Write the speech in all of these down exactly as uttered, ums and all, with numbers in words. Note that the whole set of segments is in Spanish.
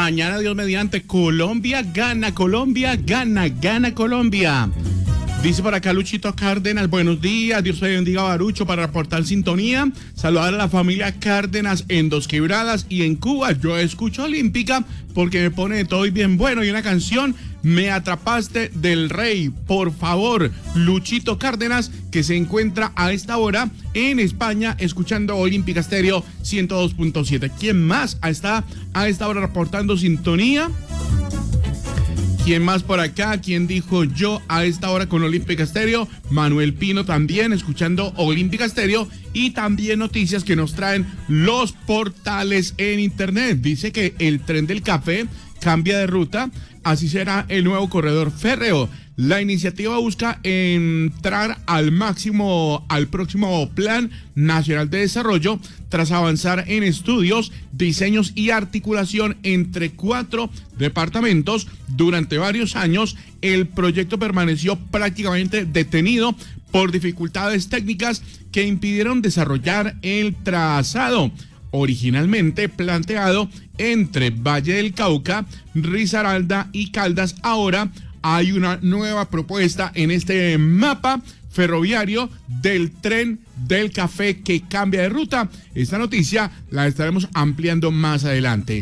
Mañana, Dios mediante, Colombia gana, Colombia gana, gana Colombia. Dice por acá Luchito Cárdenas, buenos días, Dios te bendiga Barucho para reportar sintonía, saludar a la familia Cárdenas en Dos Quebradas y en Cuba. Yo escucho Olímpica porque me pone todo y bien bueno y una canción, Me Atrapaste del Rey. Por favor, Luchito Cárdenas, que se encuentra a esta hora en España escuchando Olímpica Estéreo ciento dos punto siete. ¿Quién más está a esta hora reportando sintonía? ¿Quién más por acá? ¿Quién dijo yo a esta hora con Olímpica Estéreo? Manuel Pino también escuchando Olímpica Estéreo y también noticias que nos traen los portales en internet. Dice que el tren del café cambia de ruta, así será el nuevo corredor férreo. La iniciativa busca entrar al máximo al próximo Plan Nacional de Desarrollo tras avanzar en estudios, diseños y articulación entre cuatro departamentos. Durante varios años, el proyecto permaneció prácticamente detenido por dificultades técnicas que impidieron desarrollar el trazado originalmente planteado entre Valle del Cauca, Risaralda y Caldas. Ahora hay una nueva propuesta en este mapa ferroviario del tren del café que cambia de ruta. Esta noticia la estaremos ampliando más adelante.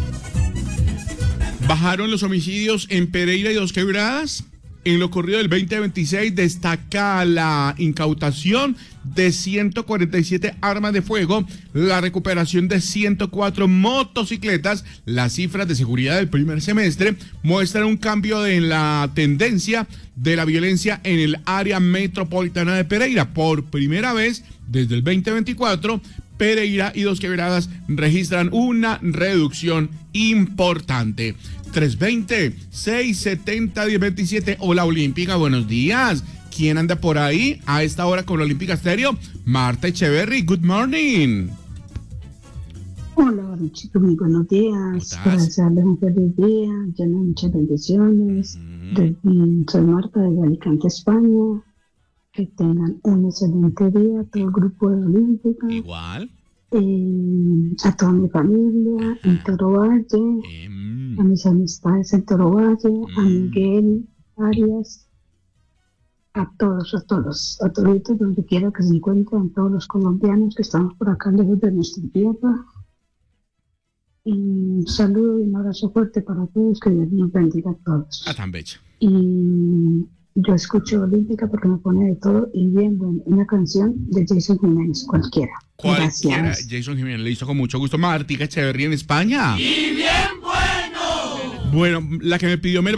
Bajaron los homicidios en Pereira y Dos Quebradas. En lo corrido del veinte veintiséis destaca la incautación de ciento cuarenta y siete armas de fuego, la recuperación de ciento cuatro motocicletas. Las cifras de seguridad del primer semestre muestran un cambio en la tendencia de la violencia en el área metropolitana de Pereira. Por primera vez desde el veinte veinticuatro, Pereira y Dos Quebradas registran una reducción importante. tres veinte, seiscientos setenta, diez veintisiete. Hola Olímpica, buenos días. ¿Quién anda por ahí a esta hora con Olímpica Estéreo? Marta Echeverry, good morning. Hola Baruchito, muy buenos días. Para desearles un feliz día, lleno de muchas bendiciones. Mm. De, soy Marta de Alicante, España. Que tengan un excelente día, todo el grupo de Olímpica. Igual. Eh, a toda mi familia, ajá, en Toro Valle, eh, mm. a mis amistades en Toro Valle, mm. a Miguel Arias, a todos, a todos, a todos, donde quiera que se encuentren, todos los colombianos que estamos por acá lejos de nuestra tierra. Y un saludo y un abrazo fuerte para todos, que Dios nos bendiga a todos. Ah, tan bella. Y yo escucho Olímpica porque me pone de todo y bien, bueno, una canción de Jason Jiménez, cualquiera. Cualquiera, gracias. Jason Jiménez, le hizo con mucho gusto. Martica Echeverry en España. ¡Y bien bueno! Bueno, la que me pidió Mel